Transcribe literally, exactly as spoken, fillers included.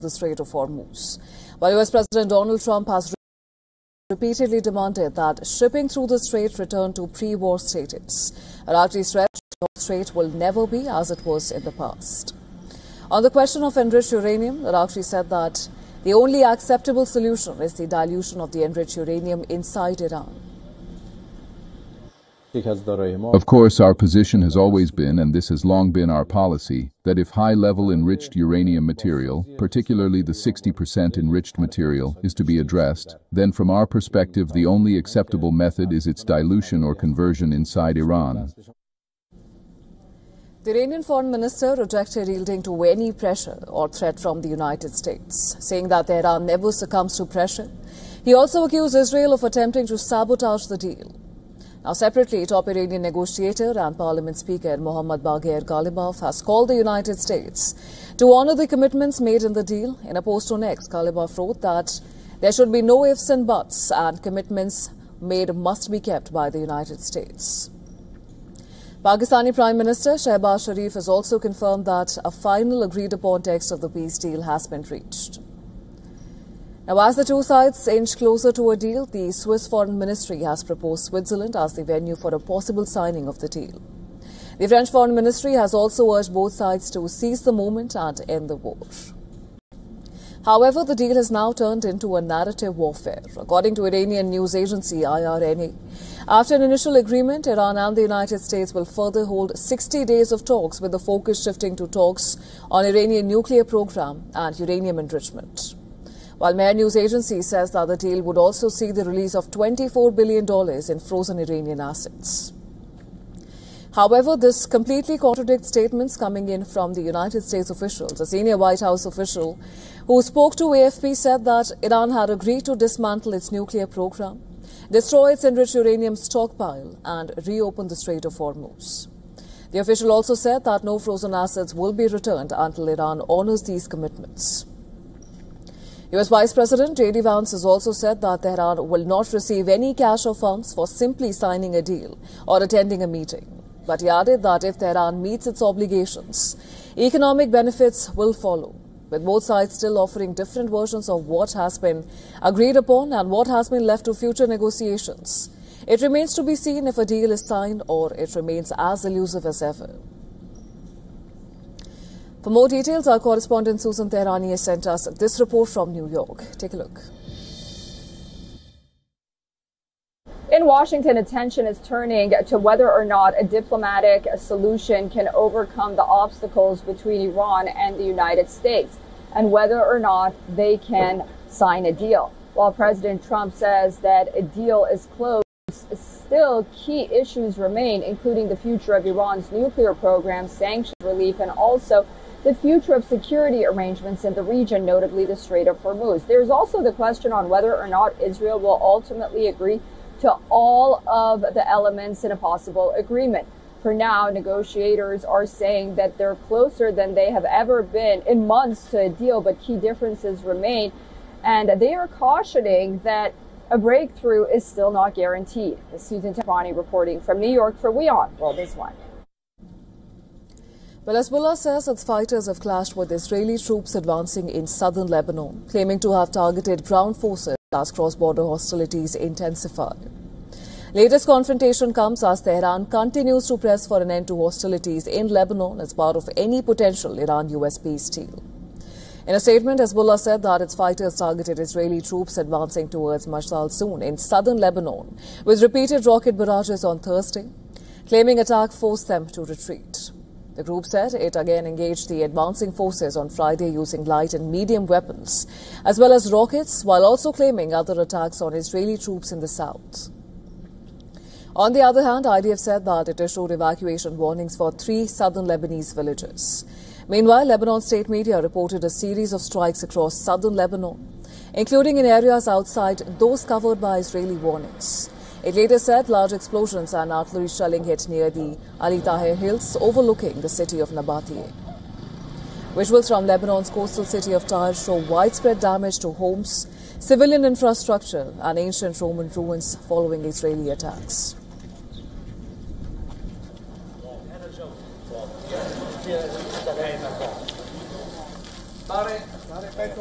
the Strait of Hormuz. While U S President Donald Trump has repeatedly demanded that shipping through the strait return to pre-war status, Araghchi stressed the strait will never be as it was in the past. On the question of enriched uranium, Araghchi said that the only acceptable solution is the dilution of the enriched uranium inside Iran. Of course, our position has always been, and this has long been our policy, that if high-level enriched uranium material, particularly the sixty percent enriched material, is to be addressed, then from our perspective the only acceptable method is its dilution or conversion inside Iran. The Iranian foreign minister rejected yielding to any pressure or threat from the United States, saying that Tehran never succumbs to pressure. He also accused Israel of attempting to sabotage the deal. Now, separately, top Iranian negotiator and Parliament Speaker Mohammad Bagher Ghalibaf has called the United States to honor the commitments made in the deal. In a post on X, Ghalibaf wrote that there should be no ifs and buts, and commitments made must be kept by the United States. Pakistani Prime Minister Shehbaz Sharif has also confirmed that a final agreed-upon text of the peace deal has been reached. Now, as the two sides inch closer to a deal, the Swiss Foreign Ministry has proposed Switzerland as the venue for a possible signing of the deal. The French Foreign Ministry has also urged both sides to seize the moment and end the war. However, the deal has now turned into a narrative warfare. According to Iranian news agency I R N A, after an initial agreement, Iran and the United States will further hold sixty days of talks, with the focus shifting to talks on Iranian nuclear program and uranium enrichment. While Mehr news agency says that the deal would also see the release of twenty-four billion dollars in frozen Iranian assets. However, this completely contradicts statements coming in from the United States officials. A senior White House official who spoke to A F P said that Iran had agreed to dismantle its nuclear program, destroy its enriched uranium stockpile, and reopen the Strait of Hormuz. The official also said that no frozen assets will be returned until Iran honors these commitments. U S Vice President J D Vance has also said that Tehran will not receive any cash or funds for simply signing a deal or attending a meeting. But he added that if Tehran meets its obligations, economic benefits will follow, with both sides still offering different versions of what has been agreed upon and what has been left to future negotiations. It remains to be seen if a deal is signed or it remains as elusive as ever. For more details, our correspondent Susan Tehrani has sent us this report from New York. Take a look. In Washington, attention is turning to whether or not a diplomatic solution can overcome the obstacles between Iran and the United States, and whether or not they can sign a deal. While President Trump says that a deal is close, still key issues remain, including the future of Iran's nuclear program, sanctions relief, and also the future of security arrangements in the region, notably the Strait of Hormuz. There's also the question on whether or not Israel will ultimately agree to all of the elements in a possible agreement. For now, negotiators are saying that they're closer than they have ever been in months to a deal, but key differences remain. And they are cautioning that a breakthrough is still not guaranteed. Susan Tehrani reporting from New York for WION World is One. Well, Hezbollah says its fighters have clashed with Israeli troops advancing in southern Lebanon, claiming to have targeted ground forces as cross-border hostilities intensify. Latest confrontation comes as Tehran continues to press for an end to hostilities in Lebanon as part of any potential Iran-U S peace deal. In a statement, Hezbollah said that its fighters targeted Israeli troops advancing towards Mashal al-Sun in southern Lebanon with repeated rocket barrages on Thursday, claiming attack forced them to retreat. The group said it again engaged the advancing forces on Friday using light and medium weapons, as well as rockets, while also claiming other attacks on Israeli troops in the south. On the other hand, I D F said that it issued evacuation warnings for three southern Lebanese villages. Meanwhile, Lebanon state media reported a series of strikes across southern Lebanon, including in areas outside those covered by Israeli warnings. It later said large explosions and artillery shelling hit near the Ali Tahir Hills overlooking the city of Nabatiyeh. Visuals from Lebanon's coastal city of Tyre show widespread damage to homes, civilian infrastructure and ancient Roman ruins following Israeli attacks. Bye.